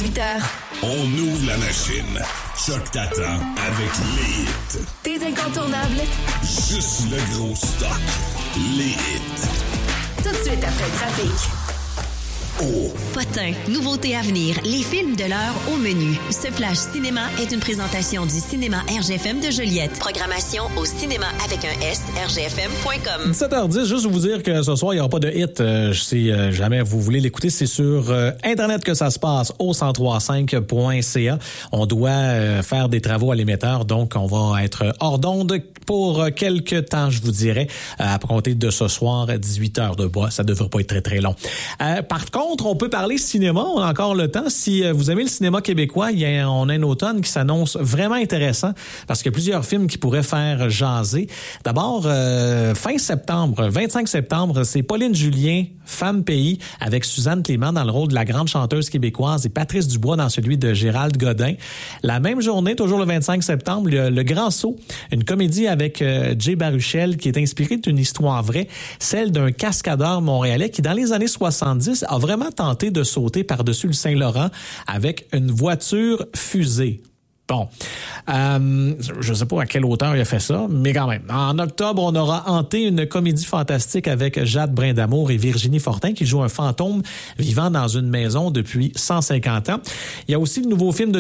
18h. On ouvre la machine. Choc t'attend avec les hits. Tes incontournables. Juste le gros stock. Les hits. Tout de suite après le trafic. Oh. Potin, nouveauté à venir, les films de l'heure au menu. Ce flash cinéma est une présentation du cinéma RGFM de Joliette. Programmation au cinéma avec un S, rgfm.com. 17h10, juste vous dire que ce soir, il n'y aura pas de hit. Si jamais vous voulez l'écouter, c'est sur Internet que ça se passe, au 1035.ca. On doit faire des travaux à l'émetteur, donc on va être hors d'onde pour quelques temps, je vous dirais, à compter de ce soir, 18h de bois. Ça ne devrait pas être très, très long. Par contre, on peut parler cinéma, on a encore le temps. Si vous aimez le cinéma québécois, on a un automne qui s'annonce vraiment intéressant parce qu'il y a plusieurs films qui pourraient faire jaser. D'abord, fin septembre, 25 septembre, c'est Pauline Julien, Femme Pays, avec Suzanne Clément dans le rôle de la grande chanteuse québécoise et Patrice Dubois dans celui de Gérald Godin. La même journée, toujours le 25 septembre, le Grand Saut, une comédie avec Jay Baruchel qui est inspirée d'une histoire vraie, celle d'un cascadeur montréalais qui, dans les années 70, a vraiment tenté de sauter par-dessus le Saint-Laurent avec une voiture fusée. Bon, je ne sais pas à quelle hauteur il a fait ça, mais quand même. En octobre, on aura Hanté, une comédie fantastique avec Jade Brindamour et Virginie Fortin qui jouent un fantôme vivant dans une maison depuis 150 ans. Il y a aussi le nouveau film de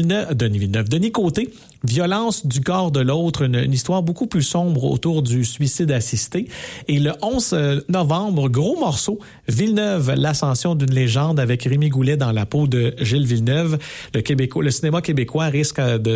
Denis Côté, Violence du corps de l'autre, une histoire beaucoup plus sombre autour du suicide assisté. Et le 11 novembre, gros morceau, Villeneuve, l'ascension d'une légende avec Rémi Goulet dans la peau de Gilles Villeneuve. Le cinéma québécois risque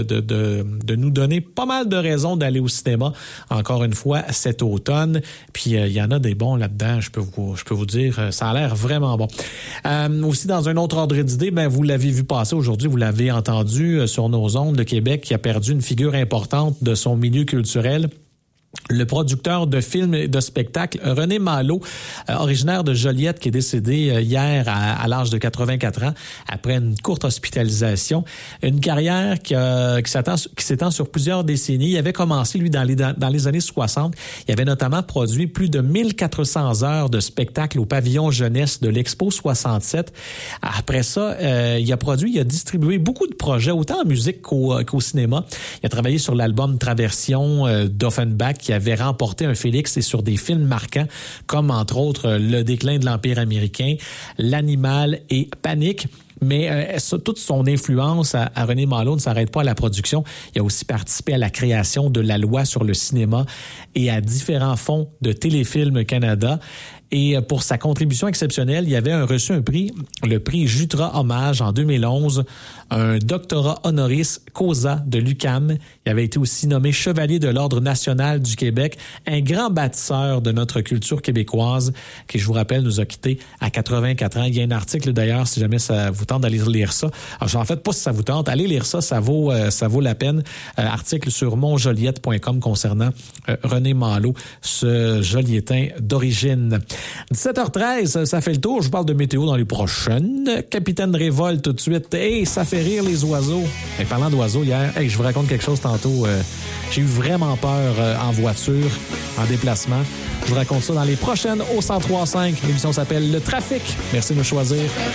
de nous donner pas mal de raisons d'aller au cinéma, encore une fois, cet automne. Puis, il y en a des bons là-dedans, je peux vous dire, ça a l'air vraiment bon. Aussi, dans un autre ordre d'idée, vous l'avez vu passer aujourd'hui, vous l'avez entendu sur nos ondes, le Québec qui a perdu une figure importante de son milieu culturel. Le producteur de films et de spectacles, René Malo, originaire de Joliette, qui est décédé hier à l'âge de 84 ans, après une courte hospitalisation. Une carrière qui s'étend sur plusieurs décennies. Il avait commencé, lui, dans les années 60. Il avait notamment produit plus de 1400 heures de spectacles au pavillon jeunesse de l'Expo 67. Après ça, il a distribué beaucoup de projets, autant en musique qu'au cinéma. Il a travaillé sur l'album Traversion d'Offenbach, qui avait remporté un Félix et sur des films marquants comme entre autres Le déclin de l'Empire américain, L'Animal et Panique. Mais toute son influence à René Malo ne s'arrête pas à la production. Il a aussi participé à la création de la loi sur le cinéma et à différents fonds de Téléfilm Canada. Et pour sa contribution exceptionnelle, il avait reçu un prix, le prix Jutra Hommage en 2011, un doctorat honoris causa de l'UQAM. Il avait été aussi nommé chevalier de l'Ordre national du Québec, un grand bâtisseur de notre culture québécoise qui, je vous rappelle, nous a quittés à 84 ans. Il y a un article d'ailleurs, si jamais ça vous tente d'aller lire ça. Alors, en fait, pas si ça vous tente, allez lire ça, ça vaut la peine. Article sur monjoliette.com concernant René Malo, ce Joliettain d'origine. 17h13, ça fait le tour. Je vous parle de météo dans les prochaines. Capitaine Révolte tout de suite. Hey, ça fait rire les oiseaux. Et parlant d'oiseaux, hier, je vous raconte quelque chose tantôt. J'ai eu vraiment peur en voiture, en déplacement. Je vous raconte ça dans les prochaines au 103.5. L'émission s'appelle Le Trafic. Merci de me choisir.